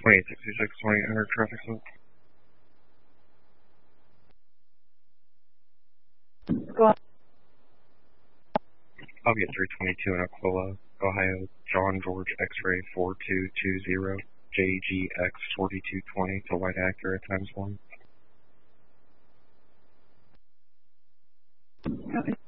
2866, 2800 traffic stop. Go on. I'll get 322 in Aquila, Ohio, John George X-ray 4220, JGX 4220 to White Acura ×1.